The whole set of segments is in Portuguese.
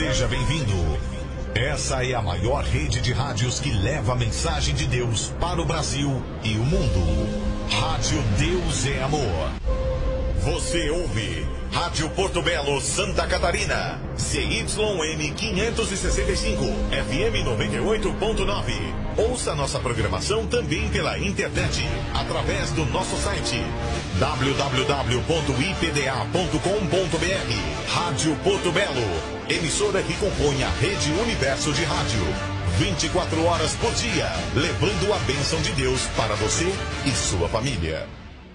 Seja bem-vindo. Essa é a maior rede de rádios que leva a mensagem de Deus para o Brasil e o mundo. Rádio Deus é Amor. Você ouve Rádio Porto Belo, Santa Catarina. CYM 565, FM 98.9. Ouça nossa programação também pela internet, através do nosso site www.ipda.com.br. Rádio Porto Belo, emissora que compõe a Rede Universo de Rádio. 24 horas por dia, levando a bênção de Deus para você e sua família.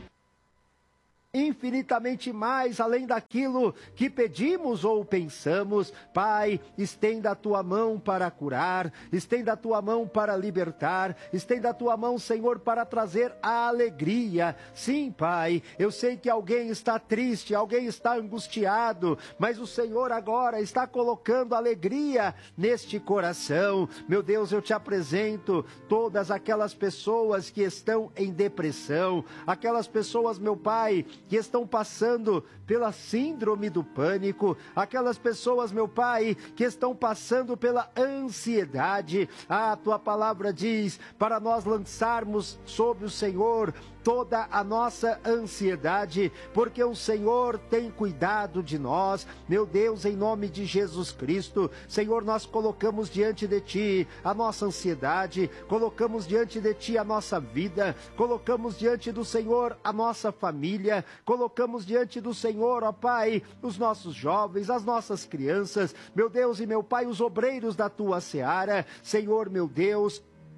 Infinitamente mais além daquilo que pedimos ou pensamos. Pai, estenda a tua mão para curar, estenda a tua mão para libertar, estenda a tua mão, Senhor, para trazer a alegria. Sim, Pai, eu sei que alguém está triste, alguém está angustiado, mas o Senhor agora está colocando alegria neste coração. Meu Deus, eu te apresento todas aquelas pessoas que estão em depressão, aquelas pessoas, meu Pai, que estão passando pela síndrome do pânico, aquelas pessoas, meu Pai, que estão passando pela ansiedade. A tua palavra diz para nós lançarmos sobre o Senhor toda a nossa ansiedade, porque o Senhor tem cuidado de nós. Meu Deus, em nome de Jesus Cristo, Senhor, nós colocamos diante de Ti a nossa ansiedade, colocamos diante de Ti a nossa vida, colocamos diante do Senhor a nossa família, colocamos diante do Senhor, ó Pai, os nossos jovens, as nossas crianças, meu Deus e meu Pai, os obreiros da Tua seara. Senhor, meu Deus,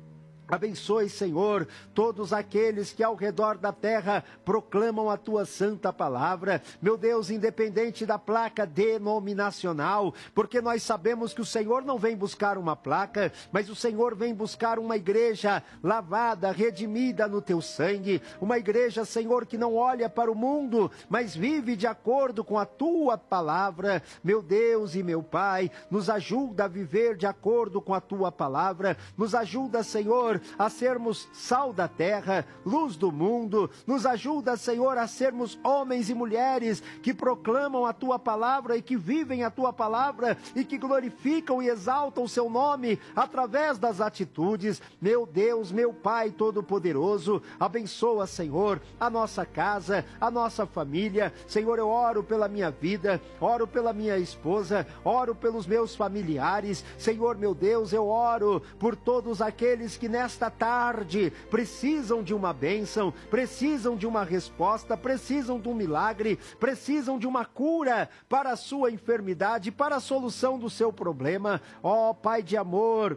abençoe, Senhor, todos aqueles que ao redor da terra proclamam a Tua santa palavra. Meu Deus, independente da placa denominacional, porque nós sabemos que o Senhor não vem buscar uma placa, mas o Senhor vem buscar uma igreja lavada, redimida no Teu sangue, uma igreja, Senhor, que não olha para o mundo, mas vive de acordo com a Tua palavra. Meu Deus e meu Pai, nos ajuda a viver de acordo com a Tua palavra, nos ajuda, Senhor, a sermos sal da terra, luz do mundo. Nos ajuda, Senhor, a sermos homens e mulheres que proclamam a Tua palavra e que vivem a Tua palavra e que glorificam e exaltam o Seu nome através das atitudes. Meu Deus, meu Pai Todo-Poderoso, abençoa, Senhor, a nossa casa, a nossa família. Senhor, eu oro pela minha vida, oro pela minha esposa, oro pelos meus familiares. Senhor, meu Deus, eu oro por todos aqueles que nesta tarde precisam de uma bênção, precisam de uma resposta, precisam de um milagre, precisam de uma cura para a sua enfermidade, para a solução do seu problema. Ó Pai de amor,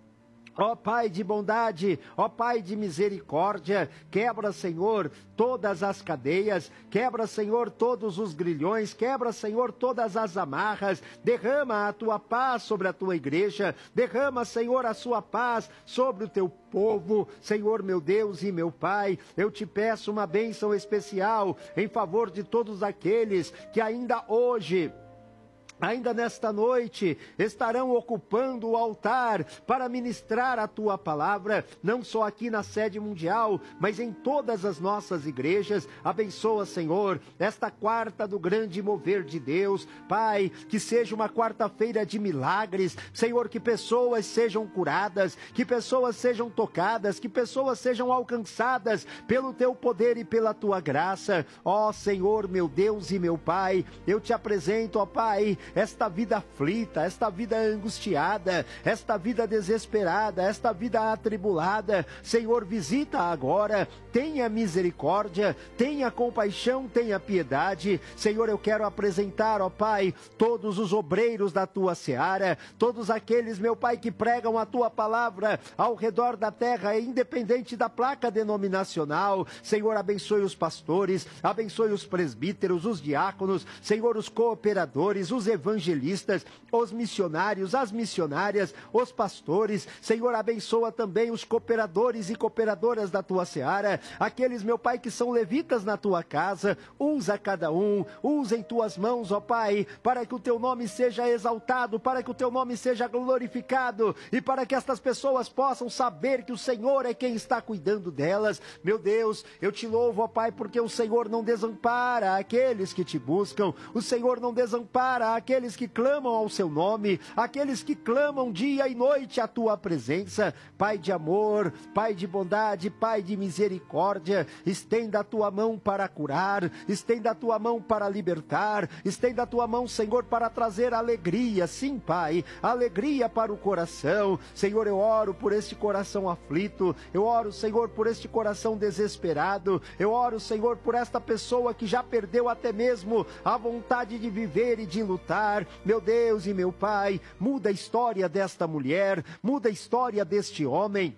ó Pai de bondade, ó Pai de misericórdia, quebra, Senhor, todas as cadeias, quebra, Senhor, todos os grilhões, quebra, Senhor, todas as amarras, derrama a Tua paz sobre a Tua igreja, derrama, Senhor, a Sua paz sobre o Teu povo. Senhor, meu Deus e meu Pai, eu te peço uma bênção especial em favor de todos aqueles que ainda hoje, ainda nesta noite, estarão ocupando o altar para ministrar a Tua palavra, não só aqui na sede mundial, mas em todas as nossas igrejas. Abençoa, Senhor, esta quarta do grande mover de Deus. Pai, que seja uma quarta-feira de milagres. Senhor, que pessoas sejam curadas, que pessoas sejam tocadas, que pessoas sejam alcançadas pelo Teu poder e pela Tua graça. Ó Senhor, meu Deus e meu Pai, eu te apresento, ó Pai, esta vida aflita, esta vida angustiada, esta vida desesperada, esta vida atribulada. Senhor, visita agora, tenha misericórdia, tenha compaixão, tenha piedade. Senhor, eu quero apresentar, ó Pai, todos os obreiros da Tua seara, todos aqueles, meu Pai, que pregam a Tua palavra ao redor da terra, independente da placa denominacional. Senhor, abençoe os pastores, abençoe os presbíteros, os diáconos, Senhor, os cooperadores, os evangelistas, os missionários, as missionárias, os pastores. Senhor, abençoa também os cooperadores e cooperadoras da Tua seara, aqueles, meu Pai, que são levitas na Tua casa. Usa cada um, usa em Tuas mãos, ó Pai, para que o Teu nome seja exaltado, para que o Teu nome seja glorificado e para que estas pessoas possam saber que o Senhor é quem está cuidando delas. Meu Deus, eu te louvo, ó Pai, porque o Senhor não desampara aqueles que Te buscam, o Senhor não desampara aqueles que clamam ao seu nome, aqueles que clamam dia e noite a tua presença. Pai de amor, Pai de bondade, Pai de misericórdia, estenda a tua mão para curar, estenda a tua mão para libertar, estenda a tua mão, Senhor, para trazer alegria, sim, Pai, alegria para o coração. Senhor, eu oro por este coração aflito, eu oro, Senhor, por este coração desesperado, eu oro, Senhor, por esta pessoa que já perdeu até mesmo a vontade de viver e de lutar. Meu Deus e meu Pai, muda a história desta mulher, muda a história deste homem.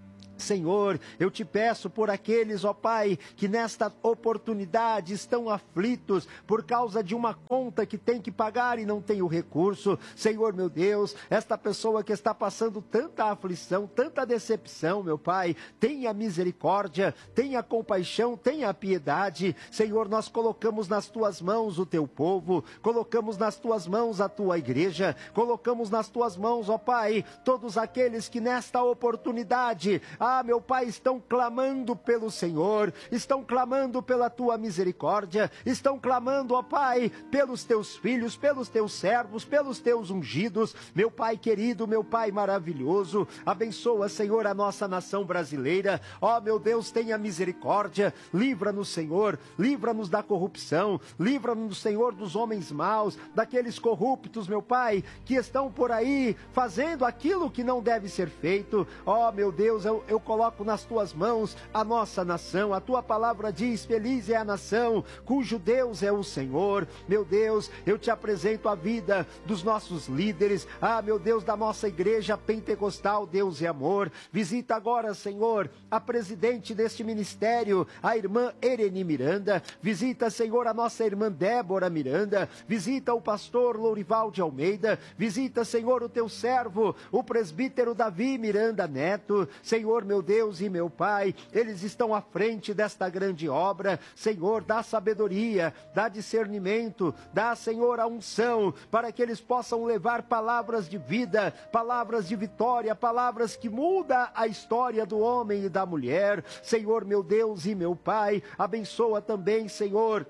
Senhor, eu te peço por aqueles, ó Pai, que nesta oportunidade estão aflitos por causa de uma conta que tem que pagar e não tem o recurso. Senhor, meu Deus, esta pessoa que está passando tanta aflição, tanta decepção, meu Pai, tenha misericórdia, tenha compaixão, tenha piedade. Senhor, nós colocamos nas tuas mãos o teu povo, colocamos nas tuas mãos a tua igreja, colocamos nas tuas mãos, ó Pai, todos aqueles que nesta oportunidade, meu Pai, estão clamando pelo Senhor, estão clamando pela tua misericórdia, estão clamando, ó Pai, pelos teus filhos, pelos teus servos, pelos teus ungidos. Meu Pai querido, meu Pai maravilhoso, abençoa, Senhor, a nossa nação brasileira. Ó meu Deus, tenha misericórdia, livra-nos, Senhor, livra-nos da corrupção, livra-nos, Senhor, dos homens maus, daqueles corruptos, meu Pai, que estão por aí fazendo aquilo que não deve ser feito. Ó meu Deus, eu coloco nas tuas mãos a nossa nação. A tua palavra diz: feliz é a nação cujo Deus é o Senhor. Meu Deus, eu te apresento a vida dos nossos líderes, meu Deus, da nossa igreja pentecostal Deus e Amor. Visita agora, Senhor, a presidente deste ministério, a irmã Ereni Miranda. Visita, Senhor, a nossa irmã Débora Miranda. Visita o pastor Lourival de Almeida. Visita, Senhor, o teu servo, o presbítero Davi Miranda Neto. Senhor, meu Deus e meu Pai, eles estão à frente desta grande obra. Senhor, dá sabedoria, dá discernimento, dá, Senhor, a unção, para que eles possam levar palavras de vida, palavras de vitória, palavras que mudam a história do homem e da mulher. Senhor, meu Deus e meu Pai, abençoa também, Senhor,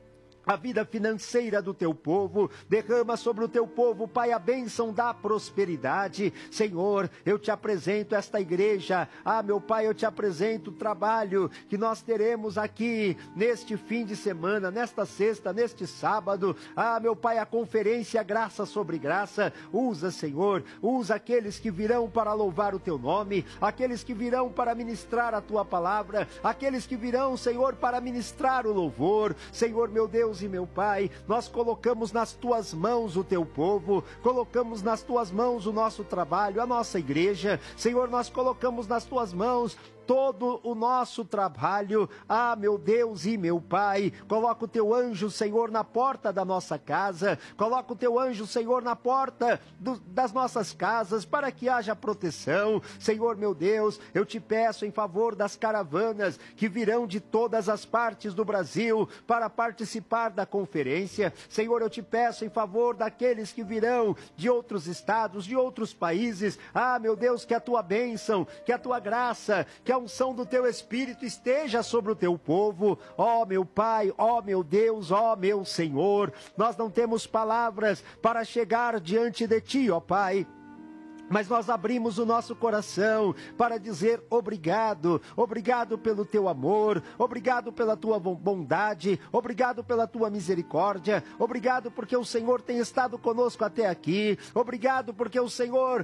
a vida financeira do teu povo. Derrama sobre o teu povo, Pai, a bênção da prosperidade. Senhor, eu te apresento esta igreja. Meu Pai, eu te apresento o trabalho que nós teremos aqui neste fim de semana, nesta sexta, neste sábado. Meu Pai, a conferência Graça sobre Graça. Usa, Senhor, usa aqueles que virão para louvar o teu nome, aqueles que virão para ministrar a tua palavra, aqueles que virão, Senhor, para ministrar o louvor. Senhor, meu Deus e meu Pai, nós colocamos nas tuas mãos o teu povo, colocamos nas tuas mãos o nosso trabalho, a nossa igreja. Senhor, nós colocamos nas tuas mãos todo o nosso trabalho. Meu Deus e meu Pai, coloca o teu anjo, Senhor, na porta da nossa casa, coloca o teu anjo, Senhor, na porta das nossas casas, para que haja proteção. Senhor, meu Deus, eu te peço em favor das caravanas que virão de todas as partes do Brasil para participar da conferência. Senhor, eu te peço em favor daqueles que virão de outros estados, de outros países. Meu Deus, que a tua bênção, que a tua graça, que a unção do teu Espírito esteja sobre o teu povo. Meu Pai, meu Deus, meu Senhor, nós não temos palavras para chegar diante de ti, Pai, mas nós abrimos o nosso coração para dizer obrigado, obrigado pelo teu amor, obrigado pela tua bondade, obrigado pela tua misericórdia, obrigado porque o Senhor tem estado conosco até aqui, obrigado porque o Senhor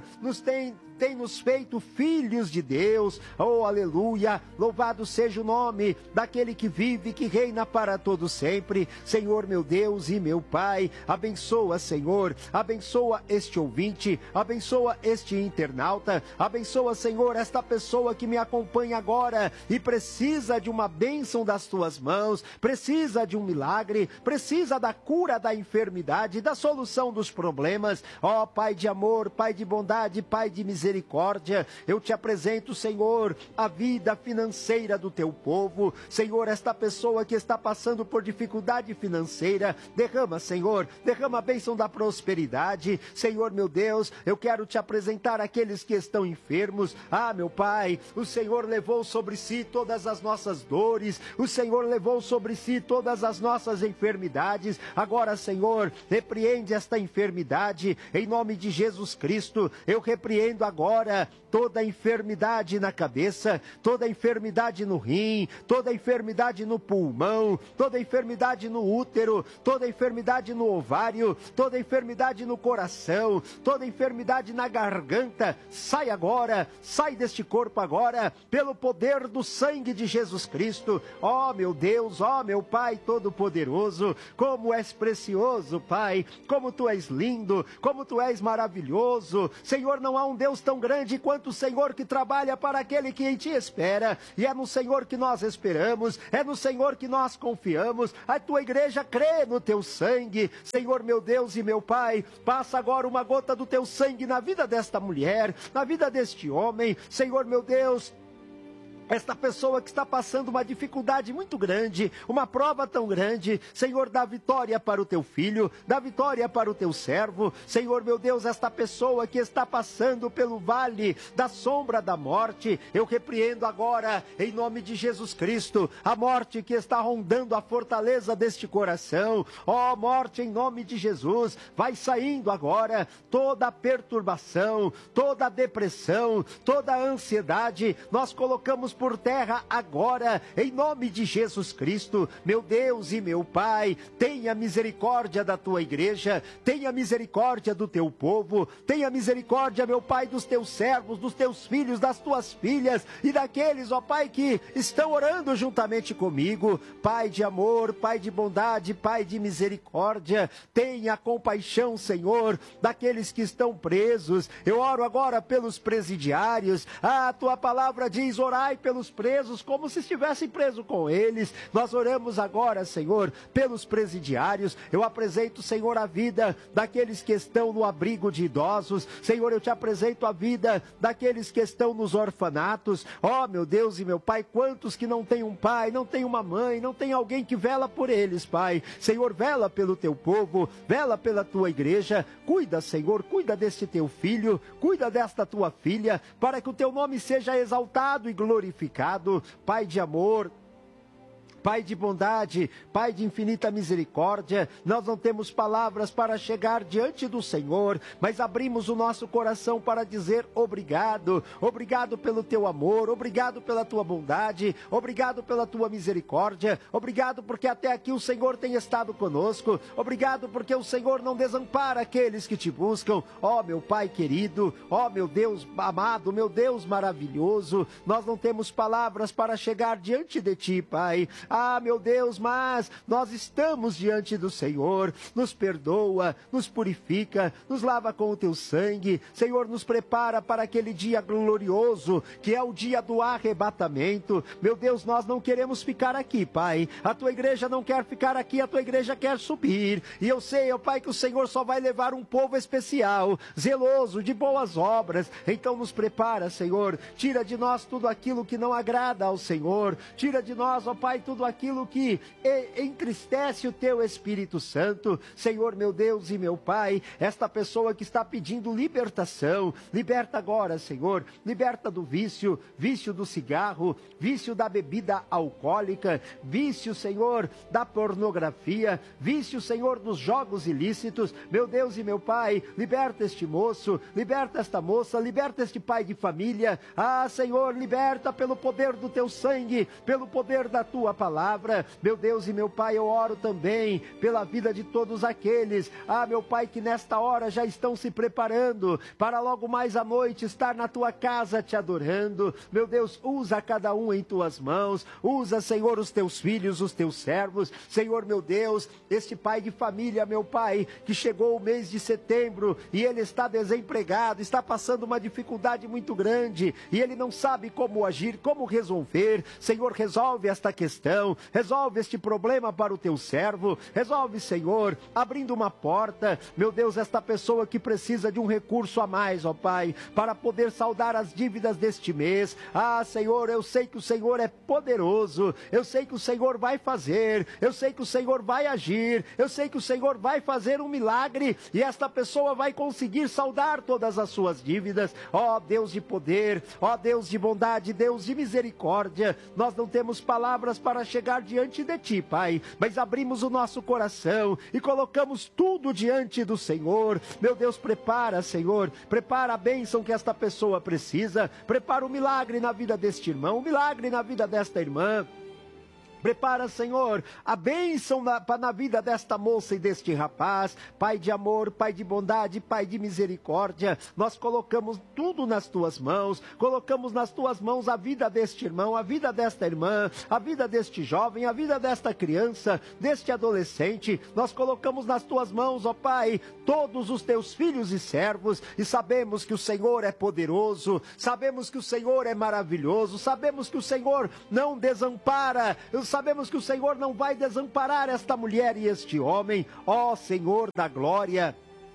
tem nos feito filhos de Deus. Aleluia, louvado seja o nome daquele que vive, que reina para todo sempre. Senhor, meu Deus e meu Pai, abençoa, Senhor, abençoa este ouvinte, abençoa este internauta, abençoa, Senhor, esta pessoa que me acompanha agora e precisa de uma bênção das tuas mãos, precisa de um milagre, precisa da cura da enfermidade, da solução dos problemas. Pai de amor, Pai de bondade, Pai de misericórdia, eu te apresento, Senhor, a vida financeira do teu povo. Senhor, esta pessoa que está passando por dificuldade financeira, derrama, Senhor, derrama a bênção da prosperidade. Senhor, meu Deus, eu quero te apresentar apresentar aqueles que estão enfermos. Ah, meu Pai, o Senhor levou sobre si todas as nossas dores, o Senhor levou sobre si todas as nossas enfermidades. Agora, Senhor, repreende esta enfermidade, em nome de Jesus Cristo. Eu repreendo agora toda enfermidade na cabeça, toda enfermidade no rim, toda enfermidade no pulmão, toda enfermidade no útero, toda enfermidade no ovário, toda enfermidade no coração, toda enfermidade na garganta. Sai agora, sai deste corpo agora, pelo poder do sangue de Jesus Cristo. Ó meu Deus, ó meu Pai Todo-Poderoso, como és precioso, Pai, como Tu és lindo, como Tu és maravilhoso. Senhor, não há um Deus tão grande quanto o Senhor, que trabalha para aquele que em Ti espera, e é no Senhor que nós esperamos, é no Senhor que nós confiamos. A Tua igreja crê no Teu sangue. Senhor, meu Deus e meu Pai, passa agora uma gota do Teu sangue na vida desta mulher, na vida deste homem. Senhor, meu Deus, esta pessoa que está passando uma dificuldade muito grande, uma prova tão grande, Senhor, dá vitória para o Teu filho, dá vitória para o Teu servo. Senhor, meu Deus, esta pessoa que está passando pelo vale da sombra da morte, eu repreendo agora, em nome de Jesus Cristo, a morte que está rondando a fortaleza deste coração. Ó morte, em nome de Jesus, vai saindo agora toda a perturbação, toda a depressão, toda a ansiedade. Nós colocamos por terra agora, em nome de Jesus Cristo. Meu Deus e meu Pai, tenha misericórdia da Tua igreja, tenha misericórdia do Teu povo, tenha misericórdia, meu Pai, dos Teus servos, dos Teus filhos, das Tuas filhas e daqueles, ó Pai, que estão orando juntamente comigo. Pai de amor, Pai de bondade, Pai de misericórdia, tenha compaixão, Senhor, daqueles que estão presos. Eu oro agora pelos presidiários. A Tua palavra diz: orai pelos presos como se estivessem presos com eles. Nós oramos agora, Senhor, pelos presidiários. Eu apresento, Senhor, a vida daqueles que estão no abrigo de idosos. Senhor, eu Te apresento a vida daqueles que estão nos orfanatos. Ó, meu Deus e meu Pai, quantos que não têm um pai, não têm uma mãe, não têm alguém que vela por eles, Pai. Senhor, vela pelo Teu povo, vela pela Tua igreja. Cuida, Senhor, cuida deste Teu filho, cuida desta Tua filha, para que o Teu nome seja exaltado e glorificado. Pai de amor, Pai de bondade, Pai de infinita misericórdia, nós não temos palavras para chegar diante do Senhor, mas abrimos o nosso coração para dizer obrigado. Obrigado pelo Teu amor, obrigado pela Tua bondade, obrigado pela Tua misericórdia, obrigado porque até aqui o Senhor tem estado conosco, obrigado porque o Senhor não desampara aqueles que Te buscam. Ó meu Pai querido, ó meu Deus amado, meu Deus maravilhoso, nós não temos palavras para chegar diante de Ti, Pai. Ah, meu Deus, mas nós estamos diante do Senhor. Nos perdoa, nos purifica, nos lava com o Teu sangue. Senhor, nos prepara para aquele dia glorioso, que é o dia do arrebatamento. Meu Deus, nós não queremos ficar aqui, Pai. A Tua igreja não quer ficar aqui, a Tua igreja quer subir. E eu sei, ó Pai, que o Senhor só vai levar um povo especial, zeloso, de boas obras. Então nos prepara, Senhor. Tira de nós tudo aquilo que não agrada ao Senhor. Tira de nós, ó Pai, tudo aquilo que entristece o Teu Espírito Santo. Senhor, meu Deus e meu Pai, esta pessoa que está pedindo libertação, liberta agora, Senhor, liberta do vício, vício do cigarro, vício da bebida alcoólica, vício, Senhor, da pornografia, vício, Senhor, dos jogos ilícitos. Meu Deus e meu Pai, liberta este moço, liberta esta moça, liberta este pai de família. Ah, Senhor, liberta pelo poder do Teu sangue, pelo poder da Tua palavra. Meu Deus e meu Pai, eu oro também pela vida de todos aqueles, meu Pai, que nesta hora já estão se preparando para logo mais à noite estar na Tua casa Te adorando. Meu Deus, usa cada um em Tuas mãos, usa, Senhor, os Teus filhos, os Teus servos. Senhor, meu Deus, este pai de família, meu Pai, que chegou o mês de setembro e ele está desempregado, está passando uma dificuldade muito grande e ele não sabe como agir, como resolver. Senhor, resolve esta questão. coração, resolve este problema para o teu servo, resolve, Senhor, abrindo uma porta, meu Deus, esta pessoa que precisa de um recurso a mais, ó Pai, para poder saldar as dívidas deste mês. Ah, Senhor, eu sei que o Senhor é poderoso, eu sei que o Senhor vai fazer, eu sei que o Senhor vai agir, eu sei que o Senhor vai fazer um milagre, e esta pessoa vai conseguir saldar todas as suas dívidas. Ó Deus de poder, ó Deus de bondade, Deus de misericórdia, nós não temos palavras para chegar diante de Ti, Pai, mas abrimos o nosso coração e colocamos tudo diante do Senhor. Meu Deus, prepara, Senhor, prepara a bênção que esta pessoa precisa, prepara o milagre na vida deste irmão, o milagre na vida desta irmã. Prepara, Senhor, a bênção na vida desta moça e deste rapaz. Pai de amor, Pai de bondade, Pai de misericórdia, nós colocamos tudo nas Tuas mãos, colocamos nas Tuas mãos a vida deste irmão, a vida desta irmã, a vida deste jovem, a vida desta criança, deste adolescente. Nós colocamos nas Tuas mãos, ó Pai, todos os Teus filhos e servos, e sabemos que o Senhor é poderoso, sabemos que o Senhor é maravilhoso, sabemos que o Senhor não desampara, sabemos que o Senhor não vai desamparar esta mulher e este homem. Ó Senhor da glória,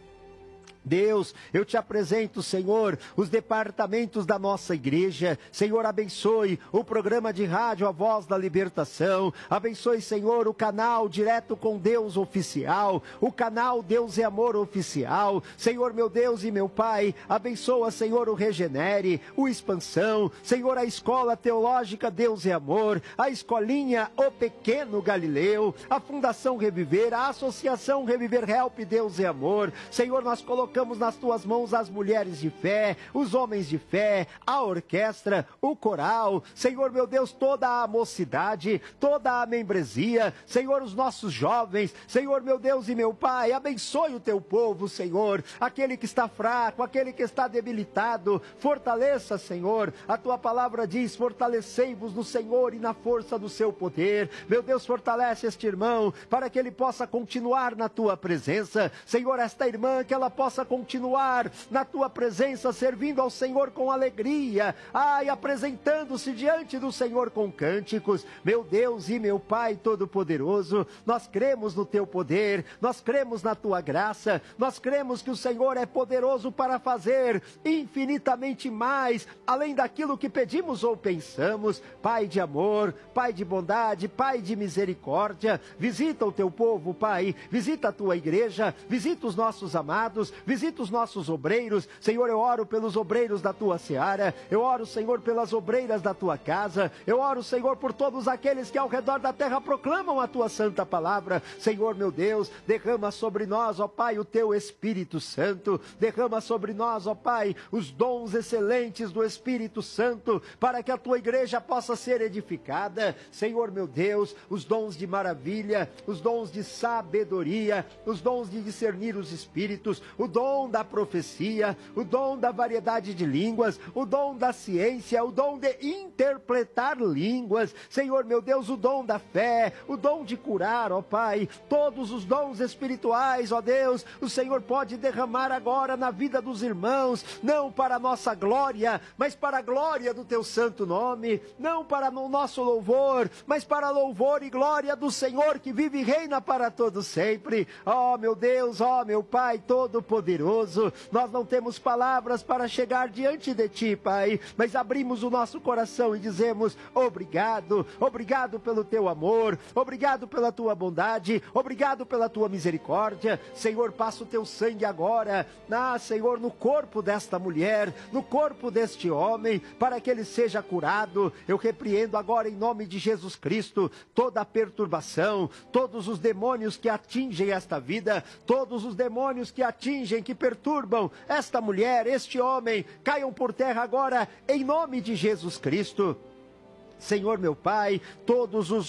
Deus, eu te apresento, Senhor, os departamentos da nossa igreja. Senhor, abençoe o programa de rádio A Voz da Libertação. Abençoe, Senhor, o canal Direto com Deus Oficial, o canal Deus é Amor Oficial. Senhor, meu Deus e meu Pai, abençoa, Senhor, o Regenere, o Expansão. Senhor, a Escola Teológica Deus é Amor, a Escolinha O Pequeno Galileu, a Fundação Reviver, a Associação Reviver Help Deus é Amor. Senhor, nós colocamos nas Tuas mãos as mulheres de fé, os homens de fé, a orquestra, o coral, Senhor meu Deus, toda a mocidade, toda a membresia, Senhor, os nossos jovens, Senhor meu Deus e meu Pai, abençoe o Teu povo, Senhor, aquele que está fraco, aquele que está debilitado, fortaleça, Senhor, a Tua palavra diz, fortalecei-vos no Senhor e na força do seu poder. Meu Deus, fortalece este irmão, para que ele possa continuar na Tua presença, Senhor, esta irmã, que ela possa continuar na Tua presença, servindo ao Senhor com alegria, ai, apresentando-se diante do Senhor com cânticos. Meu Deus e meu Pai Todo-Poderoso, nós cremos no Teu poder, nós cremos na Tua graça, nós cremos que o Senhor é poderoso para fazer infinitamente mais, além daquilo que pedimos ou pensamos. Pai de amor, Pai de bondade, Pai de misericórdia, visita o Teu povo, Pai, visita a Tua igreja, visita os nossos amados, visita os nossos obreiros. Senhor, eu oro pelos obreiros da Tua seara, eu oro, Senhor, pelas obreiras da Tua casa, eu oro, Senhor, por todos aqueles que ao redor da terra proclamam a Tua santa palavra. Senhor, meu Deus, derrama sobre nós, ó Pai, o Teu Espírito Santo, derrama sobre nós, ó Pai, os dons excelentes do Espírito Santo, para que a Tua igreja possa ser edificada. Senhor, meu Deus, os dons de maravilha, os dons de sabedoria, os dons de discernir os espíritos, o dom da profecia, o dom da variedade de línguas, o dom da ciência, o dom de interpretar línguas, Senhor meu Deus, o dom da fé, o dom de curar, ó Pai, todos os dons espirituais, ó Deus, o Senhor pode derramar agora na vida dos irmãos, não para a nossa glória, mas para a glória do Teu santo nome, não para o nosso louvor, mas para a louvor e glória do Senhor que vive e reina para todo sempre. Ó meu Deus, ó meu Pai Todo-Poderoso, nós não temos palavras para chegar diante de Ti, Pai, mas abrimos o nosso coração e dizemos obrigado, obrigado pelo Teu amor, obrigado pela Tua bondade, obrigado pela Tua misericórdia. Senhor, passa o Teu sangue agora, Senhor, no corpo desta mulher, no corpo deste homem, para que ele seja curado. Eu repreendo agora em nome de Jesus Cristo toda a perturbação, todos os demônios que atingem esta vida, todos os demônios que atingem, que perturbam esta mulher, este homem, caiam por terra agora em nome de Jesus Cristo. Senhor meu Pai, todos os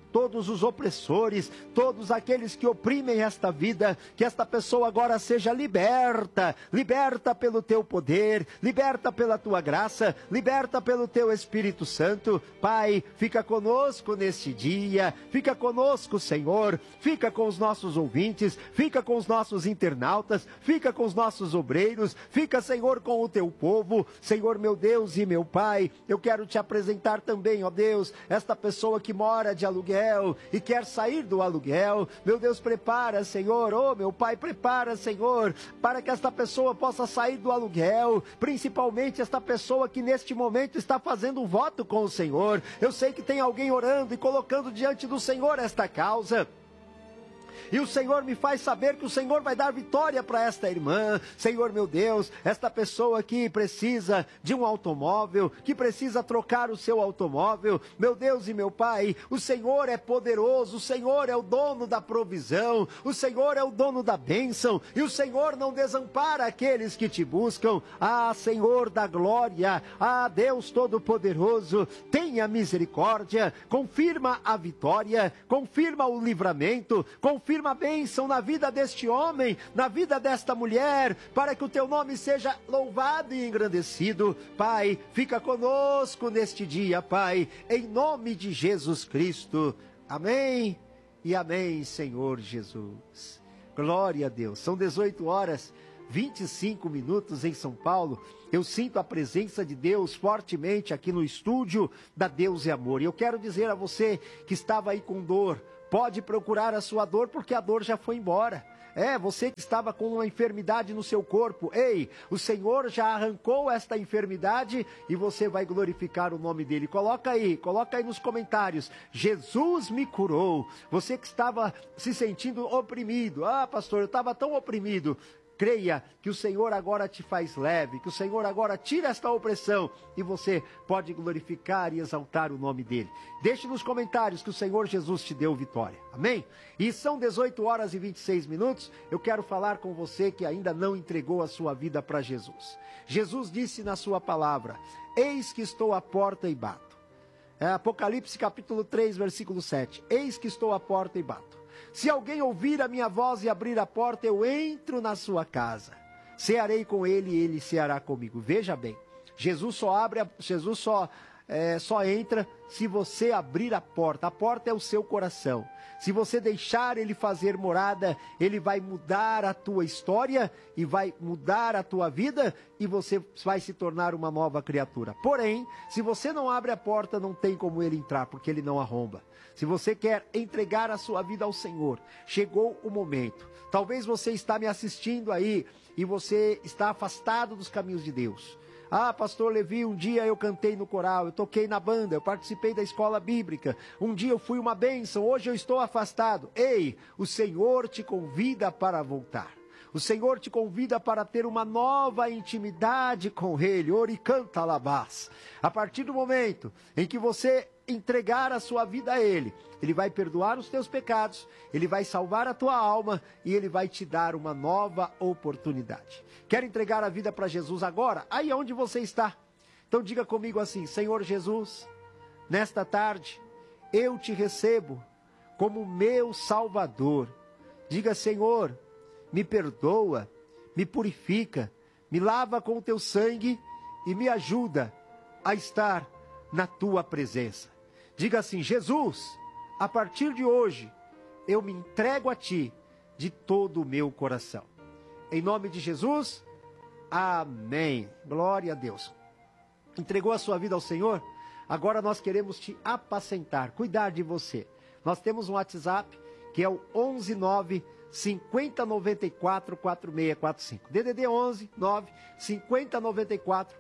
todos os opressores, todos aqueles que oprimem esta vida, que esta pessoa agora seja liberta, liberta pelo teu poder, liberta pela tua graça, liberta pelo teu Espírito Santo. Pai, fica conosco neste dia, fica conosco, Senhor, fica com os nossos ouvintes, fica com os nossos internautas, fica com os nossos obreiros, fica, Senhor, com o teu povo. Senhor, meu Deus e meu Pai, eu quero te apresentar também, ó Deus, esta pessoa que mora de aluguel e quer sair do aluguel. Meu Deus, prepara, Senhor, oh meu Pai, prepara, Senhor, para que esta pessoa possa sair do aluguel, principalmente esta pessoa que neste momento está fazendo um voto com o Senhor. Eu sei que tem alguém orando e colocando diante do Senhor esta causa. E o Senhor me faz saber que o Senhor vai dar vitória para esta irmã. Senhor, meu Deus, esta pessoa que precisa de um automóvel, que precisa trocar o seu automóvel. Meu Deus e meu Pai, o Senhor é poderoso, o Senhor é o dono da provisão, o Senhor é o dono da bênção, e o Senhor não desampara aqueles que te buscam. Ah, Senhor da glória, ah, Deus Todo-Poderoso, tenha misericórdia, confirma a vitória, confirma o livramento, confirma a bênção na vida deste homem, na vida desta mulher, para que o teu nome seja louvado e engrandecido. Pai, fica conosco neste dia, Pai, em nome de Jesus Cristo. Amém e amém, Senhor Jesus. Glória a Deus. São 18h25 em São Paulo. Eu sinto a presença de Deus fortemente aqui no estúdio da Deus e Amor. E eu quero dizer a você que estava aí com dor, pode procurar a sua dor, porque a dor já foi embora. Você que estava com uma enfermidade no seu corpo, ei, o Senhor já arrancou esta enfermidade e você vai glorificar o nome dele. Coloca aí nos comentários, Jesus me curou. Você que estava se sentindo oprimido, pastor, eu estava tão oprimido. Creia que o Senhor agora te faz leve, que o Senhor agora tira esta opressão e você pode glorificar e exaltar o nome dele. Deixe nos comentários que o Senhor Jesus te deu vitória. Amém? E são 18h26. Eu quero falar com você que ainda não entregou a sua vida para Jesus. Jesus disse na sua palavra: eis que estou à porta e bato. Apocalipse capítulo 3, versículo 7. Eis que estou à porta e bato. Se alguém ouvir a minha voz e abrir a porta, eu entro na sua casa. Cearei com ele e ele ceará comigo. Veja bem, Jesus só entra se você abrir a porta. A porta é o seu coração. Se você deixar ele fazer morada, ele vai mudar a tua história e vai mudar a tua vida e você vai se tornar uma nova criatura. Porém, se você não abre a porta, não tem como ele entrar, porque ele não arromba. Se você quer entregar a sua vida ao Senhor, chegou o momento. Talvez você está me assistindo aí e você está afastado dos caminhos de Deus. Pastor Levi, um dia eu cantei no coral, eu toquei na banda, eu participei da escola bíblica, um dia eu fui uma bênção, hoje eu estou afastado. Ei, o Senhor te convida para voltar. O Senhor te convida para ter uma nova intimidade com Ele. Oricanta labás. A partir do momento em que você entregar a sua vida a Ele, Ele vai perdoar os teus pecados, Ele vai salvar a tua alma e Ele vai te dar uma nova oportunidade. Quer entregar a vida para Jesus agora? Aí onde você está? Então diga comigo assim: Senhor Jesus, nesta tarde eu te recebo como meu Salvador. Diga: Senhor, me perdoa, me purifica, me lava com o teu sangue e me ajuda a estar na tua presença. Diga assim: Jesus, a partir de hoje, eu me entrego a ti de todo o meu coração. Em nome de Jesus, amém. Glória a Deus. Entregou a sua vida ao Senhor? Agora nós queremos te apacentar, cuidar de você. Nós temos um WhatsApp que é o 119 5094 4645. DDD 11 9 5094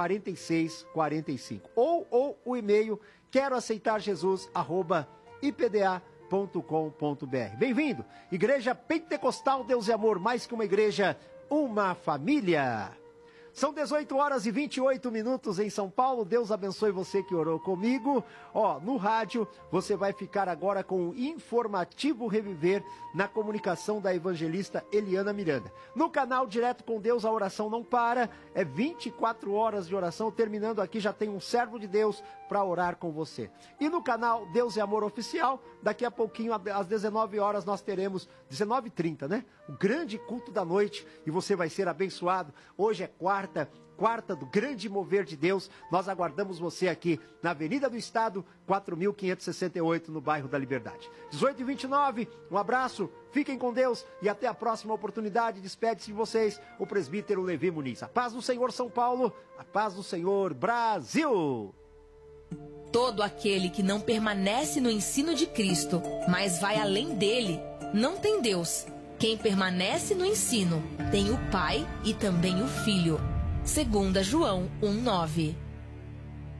4645. Ou o e-mail quero aceitar Jesus @ipda.com.br. Bem-vindo, Igreja Pentecostal Deus e Amor, mais que uma igreja, uma família. São 18 horas e 28 minutos em São Paulo. Deus abençoe você que orou comigo. No rádio você vai ficar agora com o Informativo Reviver na comunicação da evangelista Eliana Miranda. No canal Direto com Deus, a oração não para. É 24 horas de oração. Terminando aqui, já tem um servo de Deus para orar com você. E no canal Deus é Amor Oficial, daqui a pouquinho, às 19 horas, nós teremos, 19h30, né? O grande culto da noite, e você vai ser abençoado. Hoje é quarta do grande mover de Deus. Nós aguardamos você aqui na Avenida do Estado, 4.568, no bairro da Liberdade. 18h29, um abraço, fiquem com Deus e até a próxima oportunidade. Despede-se de vocês o presbítero Levi Muniz. A paz do Senhor, São Paulo, a paz do Senhor, Brasil! Todo aquele que não permanece no ensino de Cristo, mas vai além dele, não tem Deus. Quem permanece no ensino tem o Pai e também o Filho. 2 João 1:9.